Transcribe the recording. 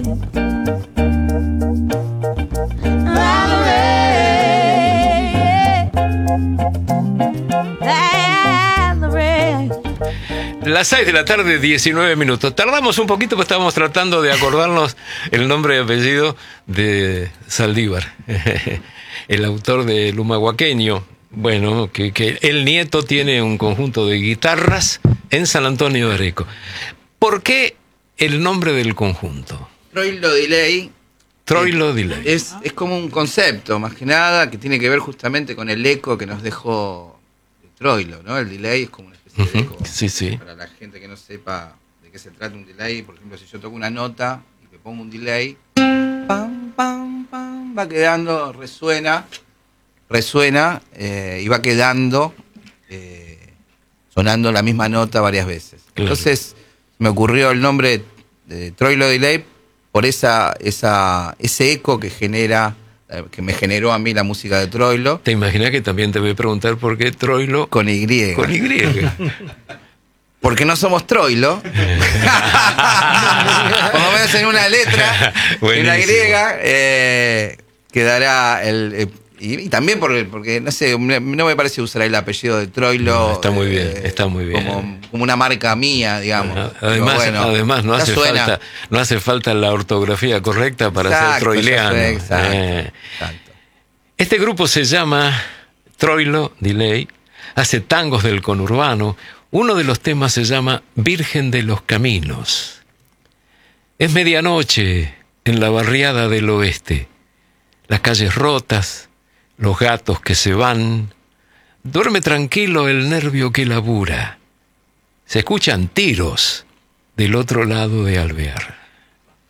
Las 6 de la tarde, 19 minutos. Tardamos un poquito porque estábamos tratando de acordarnos el nombre y apellido de Saldívar, el autor de Humahuaqueño. Bueno, que el nieto tiene un conjunto de guitarras en San Antonio de Areco. ¿Por qué el nombre del conjunto? Troilo Delay. Troilo Delay. Es como un concepto, más que nada, que tiene que ver justamente con el eco que nos dejó Troilo, ¿no? El delay es como una especie de eco. Sí, sí. Para la gente que no sepa de qué se trata un delay, por ejemplo, si yo toco una nota y le pongo un delay, pam, pam, pam, va quedando, resuena, y va quedando sonando la misma nota varias veces. Claro. Entonces me ocurrió el nombre de Troilo Delay por ese eco que me generó a mí la música de Troilo. ¿Te imaginas que también te voy a preguntar por qué Troilo? Con Y. Con Y. Porque no somos Troilo. Por lo menos en una letra, buenísimo. En la Y, quedará y también porque, no sé, no me parece usar el apellido de Troilo. No, está muy bien, está muy bien. Como una marca mía, digamos. Además no hace falta la ortografía correcta para ser troileano. Exacto. Este grupo se llama Troilo Delay, hace tangos del conurbano. Uno de los temas se llama Virgen de los Caminos. Es medianoche en la barriada del oeste. Las calles rotas, los gatos que se van. Duerme tranquilo el nervio que labura. Se escuchan tiros del otro lado de Alvear.